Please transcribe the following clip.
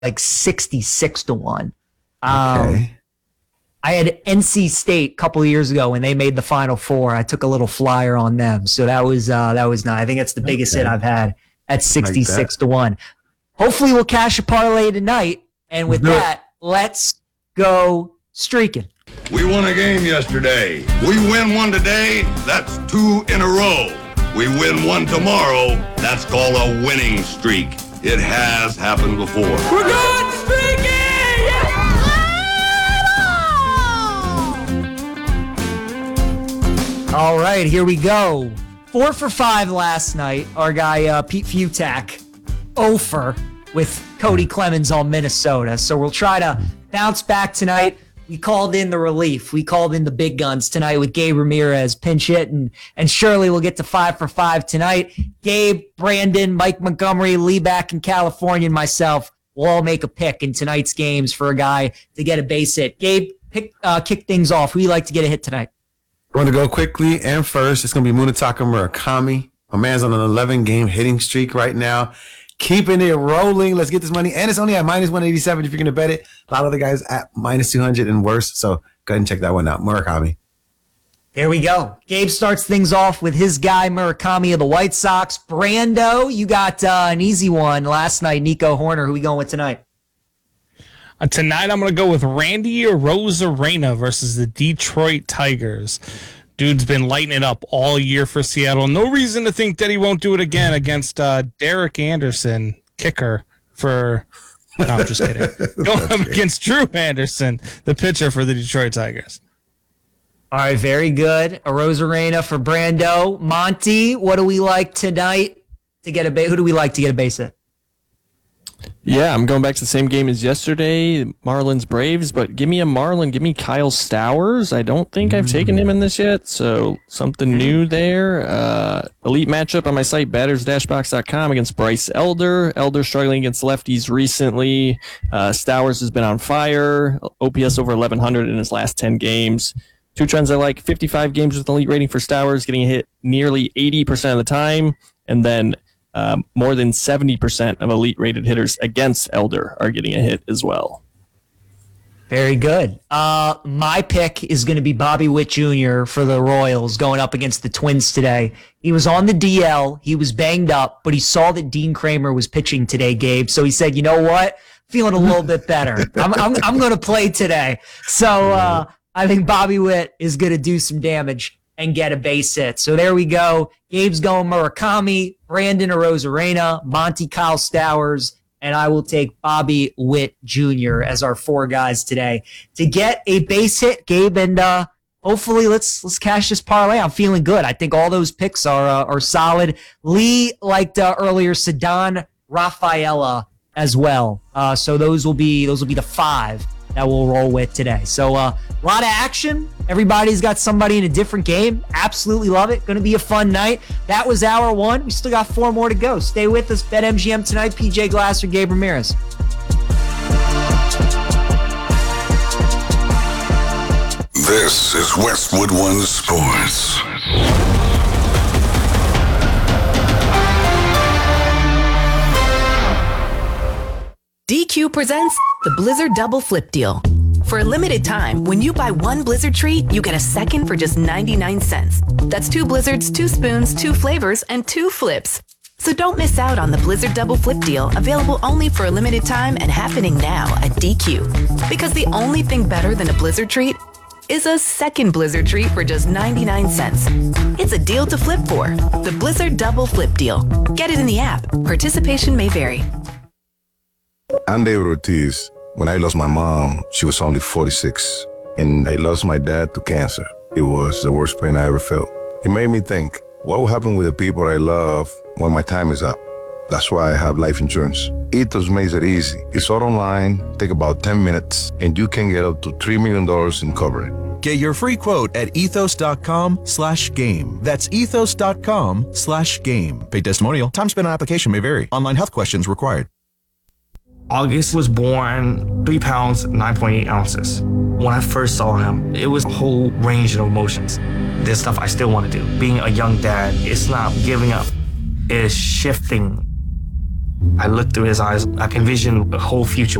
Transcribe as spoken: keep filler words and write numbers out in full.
like sixty-six to one. Um, okay. I had N C State a couple of years ago when they made the Final Four. I took a little flyer on them, so that was uh, that was nice. I think that's the biggest Okay. hit I've had at sixty-six Like to one. Hopefully, we'll cash a parlay tonight, and with Let's do it. that, let's go streaking. We won a game yesterday. We win one today, that's two in a row. We win one tomorrow, that's called a winning streak. It has happened before. We're going streaking! All right, here we go. Four for five last night. Our guy uh, Pete Futak, oh for with Cody Clemens on Minnesota. So we'll try to bounce back tonight. We called in the relief. We called in the big guns tonight with Gabe Ramirez, pinch hit, and, and surely we'll get to five for five tonight. Gabe, Brandon, Mike Montgomery, Lee back in California, and myself will all make a pick in tonight's games for a guy to get a base hit. Gabe, pick, uh, kick things off. Who you like to get a hit tonight? I'm going to go quickly and first. It's going to be Munetaka Murakami. My man's on an eleven-game hitting streak right now. Keeping it rolling. Let's get this money. And it's only at minus one eighty-seven if you're going to bet it. A lot of the guys at minus two hundred and worse. So go ahead and check that one out. Murakami. There we go. Gabe starts things off with his guy, Murakami of the White Sox. Brando, you got uh, an easy one last night. Nico Horner, who we going with tonight? Uh, tonight, I'm going to go with Randy Arozarena versus the Detroit Tigers. Dude's been lighting it up all year for Seattle. No reason to think that he won't do it again against uh, Derek Anderson, kicker for... No, I'm just kidding. Going up against Drew Anderson, the pitcher for the Detroit Tigers. All right, very good. Arozarena for Brando. Monty, what do we like tonight to get a base? Who do we like to get a base hit? Yeah, I'm going back to the same game as yesterday, Marlins Braves, but give me a Marlin, give me Kyle Stowers. I don't think I've taken him in this yet, so something new there. Uh, elite matchup on my site, batters dash box dot com against Bryce Elder. Elder struggling against lefties recently. Uh, Stowers has been on fire, O P S over eleven hundred in his last ten games. Two trends I like, fifty-five games with an elite rating for Stowers, getting a hit nearly eighty percent of the time, and then Um, more than seventy percent of elite rated hitters against Elder are getting a hit as well. Very good. Uh, my pick is going to be Bobby Witt Junior for the Royals going up against the Twins today. He was on the D L. He was banged up, but he saw that Dean Kramer was pitching today, Gabe. So he said, you know what? Feeling a little bit better. I'm, I'm, I'm going to play today. So uh, I think Bobby Witt is going to do some damage and get a base hit. So there we go. Gabe's going Murakami, Brandon Arozarena, Monty Kyle Stowers, and I will take Bobby Witt Junior as our four guys today to get a base hit. Gabe, and uh, hopefully let's let's cash this parlay. I'm feeling good. I think all those picks are uh, are solid. Lee liked uh, earlier Ceddanne Rafaela as well. Uh, so those will be those will be the five that we'll roll with today. So uh, a lot of action. Everybody's got somebody in a different game. Absolutely love it. Going to be a fun night. That was hour one. We still got four more to go. Stay with us. BetMGM tonight. P J Glasser, Gabe Ramirez. This is Westwood One Sports. D Q presents the Blizzard Double Flip Deal. For a limited time, when you buy one Blizzard treat, you get a second for just ninety-nine cents. That's two Blizzards, two spoons, two flavors, and two flips. So don't miss out on the Blizzard Double Flip Deal, available only for a limited time and happening now at D Q. Because the only thing better than a Blizzard treat is a second Blizzard treat for just ninety-nine cents. It's a deal to flip for. The Blizzard Double Flip Deal. Get it in the app. Participation may vary. I'm David Ortiz. When I lost my mom, she was only forty-six, and I lost my dad to cancer. It was the worst pain I ever felt. It made me think, what will happen with the people I love when my time is up? That's why I have life insurance. Ethos makes it easy. It's all online, take about ten minutes, and you can get up to three million dollars in coverage. Get your free quote at ethos.com slash game. That's ethos.com slash game. Paid testimonial. Time spent on application may vary. Online health questions required. August was born three pounds, nine point eight ounces. When I first saw him, it was a whole range of emotions. There's stuff I still want to do. Being a young dad, it's not giving up. It's shifting I look through his eyes. I can envision the whole future